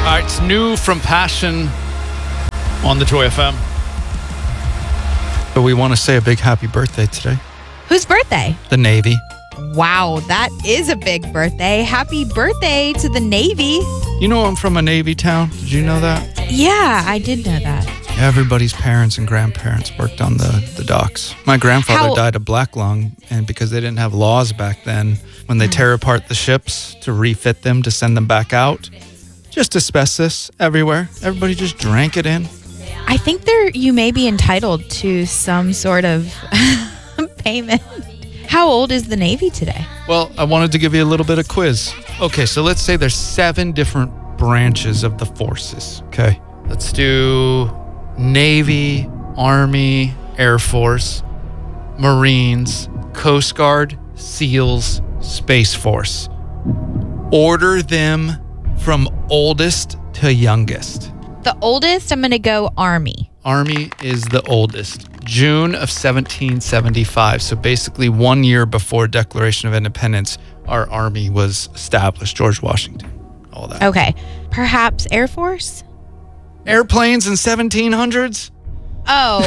All right, it's new from Passion on the Joy FM. But we want to say a big happy birthday today. Whose birthday? The Navy. Wow, that is a big birthday. Happy birthday to the Navy. You know I'm from a Navy town. Did you know that? Yeah, I did know that. Everybody's parents and grandparents worked on the docks. My grandfather died of black lung, and because they didn't have laws back then, when they tear apart the ships to refit them to send them back out, just asbestos everywhere. Everybody just drank it in. I think you may be entitled to some sort of payment. How old is the Navy today? Well, I wanted to give you a little bit of quiz. Okay, so let's say there's 7 different branches of the forces. Okay, let's do Navy, Army, Air Force, Marines, Coast Guard, SEALs, Space Force. Order them from oldest to youngest. The oldest, I'm going to go Army. Army is the oldest. June of 1775. So basically 1 year before Declaration of Independence, our Army was established. George Washington, all that. Okay. Perhaps Air Force? Airplanes in 1700s? Oh.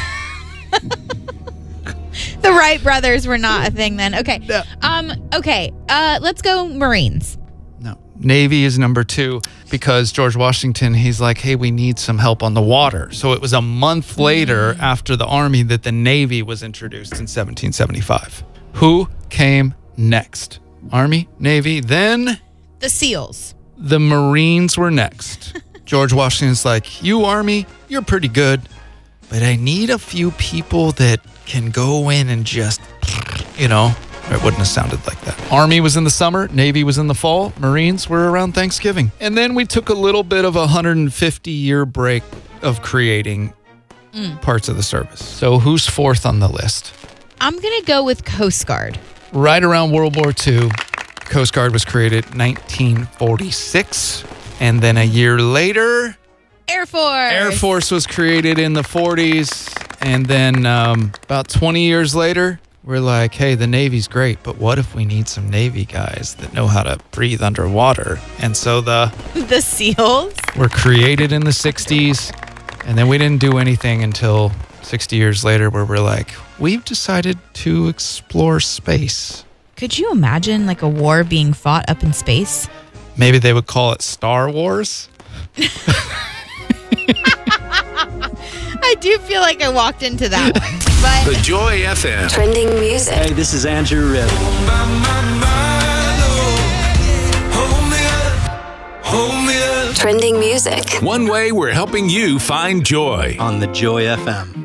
The Wright brothers were not a thing then. Okay. Yeah. Let's go Marines. No. Navy is number 2 because George Washington, he's like, hey, we need some help on the water. So it was a month later after the Army that the Navy was introduced in 1775. Who came next? Army, Navy, then? The SEALs. The Marines were next. George Washington's like, you Army, you're pretty good, but I need a few people that can go in and just, it wouldn't have sounded like that. Army was in the summer, Navy was in the fall, Marines were around Thanksgiving. And then we took a little bit of a 150-year break of creating parts of the service. So who's 4th on the list? I'm going to go with Coast Guard. Right around World War II, Coast Guard was created 1946. And then a year later, Air Force. Air Force was created in the 40s. And then about 20 years later, we're like, hey, the Navy's great, but what if we need some Navy guys that know how to breathe underwater? And so the SEALs were created in the 60s. And then we didn't do anything until 60 years later where we're like, we've decided to explore space. Could you imagine like a war being fought up in space? Maybe they would call it Star Wars. I do feel like I walked into that one. But The Joy FM. Trending music. Hey, this is Andrew Ribb. Trending music. One way we're helping you find joy. On the Joy FM.